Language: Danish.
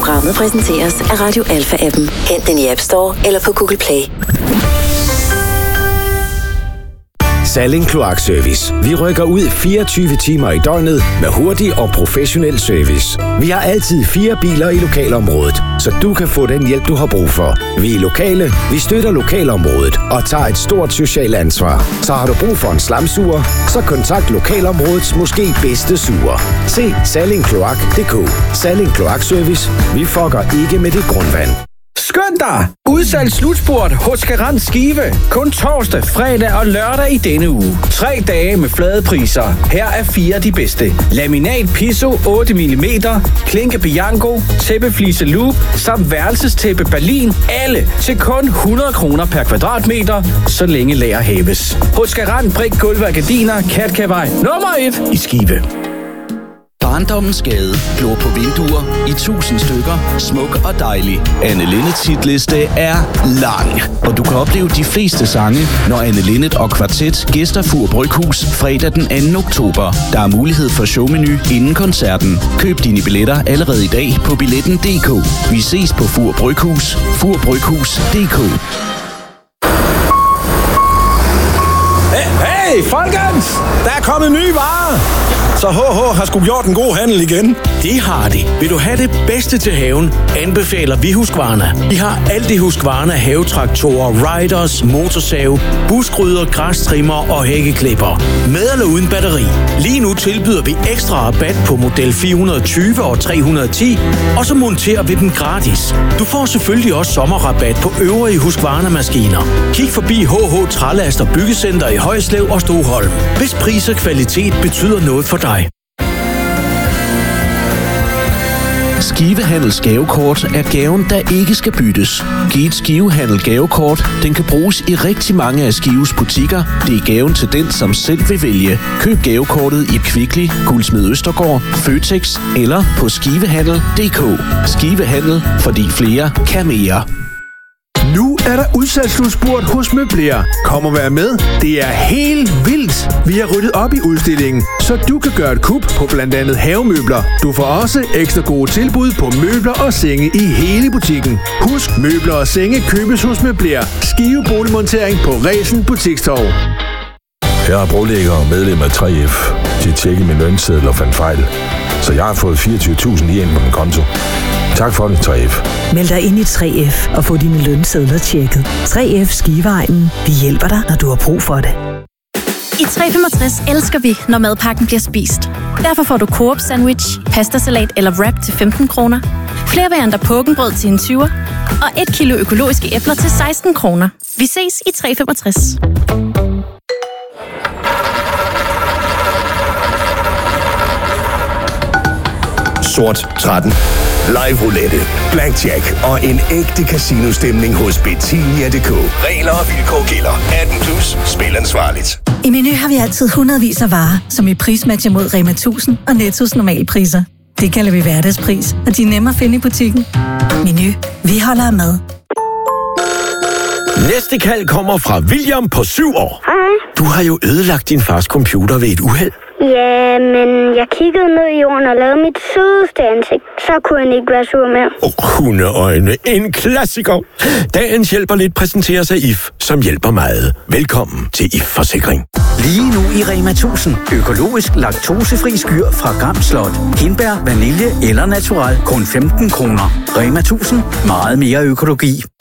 Programmet præsenteres af Radio Alpha-appen. Hent den i App Store eller på Google Play. Salling Kloakservice. Vi rykker ud 24 timer i døgnet med hurtig og professionel service. Vi har altid 4 biler i lokalområdet, så du kan få den hjælp, du har brug for. Vi er lokale, vi støtter lokalområdet og tager et stort socialt ansvar. Så har du brug for en slamsuger, så kontakt lokalområdets måske bedste suger. Se sallingkloak.dk. Salling Kloakservice. Vi fucker ikke med dit grundvand. Skynd dig! Udsalg slutspurt hos Garant Skive. Kun torsdag, fredag og lørdag i denne uge. 3 dage med flade priser. Her er 4 af de bedste. Laminat Piso 8 mm, Klinke Bianco, tæppeflise Loop samt værelsestæppe Berlin. Alle til kun 100 kroner per kvadratmeter, så længe lager hæves. Hos Garant Brik Gulv og Gardiner, Katkavej nummer 1 i Skive. Barndommens gade. Glor på vinduer i 1000 stykker. Smuk og dejlig. Anne Linnet hitliste er lang. Og du kan opleve de fleste sange, når Anne Linnet og Kvartet gæster Fur Bryghus fredag den 2. oktober. Der er mulighed for showmenu inden koncerten. Køb dine billetter allerede i dag på billetten.dk. Vi ses på Fur Bryghus. Furbryghus.dk. Hey, folkens! Der er kommet nye varer! Så HH har sgu gjort en god handel igen. Det har de. Vil du have det bedste til haven, anbefaler vi Husqvarna. Vi har alt i Husqvarna havetraktorer, riders, motorsave, buskrydder, græstrimmer og hækkeklipper. Med eller uden batteri. Lige nu tilbyder vi ekstra rabat på model 420 og 310, og så monterer vi den gratis. Du får selvfølgelig også sommerrabat på øvrige Husqvarna-maskiner. Kig forbi HH Trælast og Byggecenter i Højslev og Stoholm. Hvis pris og kvalitet betyder noget for dig. Skivehandels gavekort er gaven, der ikke skal byttes. Giv et Skivehandel gavekort. Den kan bruges i rigtig mange af Skives butikker. Det er gaven til den, som selv vil vælge. Køb gavekortet i Kvickly, Guldsmed Østergaard, Føtex eller på skivehandel.dk. Skivehandel, fordi flere kan mere. Nu er der udsalgsslutspurt hos Møbler. Kom og vær med. Det er helt vildt. Vi har ryddet op i udstillingen, så du kan gøre et kup på blandt andet havemøbler. Du får også ekstra gode tilbud på møbler og senge i hele butikken. Husk, møbler og senge købes hos Møbler. Skive boligmontering på Resen Butikstorv. Jeg er brolægger og medlem af 3F. De tjekkede min lønseddel og fandt fejl. Så jeg har fået 24.000 i på min konto. Tak for det, 3F. Meld dig ind i 3F og få dine lønsedler tjekket. 3F Skiveegnen. Vi hjælper dig, når du har brug for det. I 365 elsker vi, når madpakken bliver spist. Derfor får du Coop sandwich, pastasalat eller wrap til 15 kroner. Flere varianter pukkenbrød til en 20'er. Og 1 kilo økologiske æbler til 16 kroner. Vi ses i 365. Sort 13. Live roulette, blackjack og en ægte casino-stemning hos Betania.dk. Regler og vilkår gælder. 18+. Spil ansvarligt. I Meny har vi altid hundredvis af varer, som i prismatcher mod Rema 1000 og Nettos normalpriser. Det kalder vi hverdagspris, og de er nemme at finde i butikken. Meny. Vi holder af mad. Næste kald kommer fra William på 7 år. Hej. Du har jo ødelagt din fars computer ved et uheld. Ja, men jeg kiggede ned i jorden og lavede mit sødeste ansigt. Så kunne han ikke være sur mere. Hundeøjne. En klassiker. Dagens hjælper lidt præsenteres af IF, som hjælper meget. Velkommen til IF Forsikring. Lige nu i Rema 1000. Økologisk laktosefri skyr fra Gram Slot. Hindbær, vanilje eller natural. Kun 15 kroner. Rema 1000. Meget mere økologi.